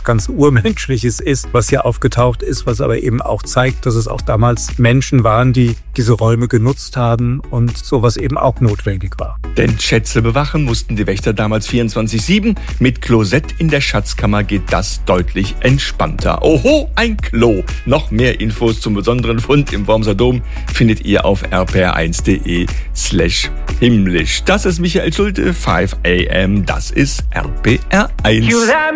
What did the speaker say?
ganz Urmenschliches ist, was hier aufgetaucht ist, was aber eben auch zeigt, dass es auch damals Menschen waren, die diese Räume genutzt haben und sowas eben auch notwendig war. Denn Schätze bewachen mussten die Wächter damals 24/7. Mit Klosett in der Schatzkammer geht das deutlich entspannter. Oho, ein Klo! Noch mehr Infos zum besonderen Fund im Wormser Dom findet ihr auf rpr1.de/himmlisch. Das ist Michael Schulte, 5 AM, das ist RPR1.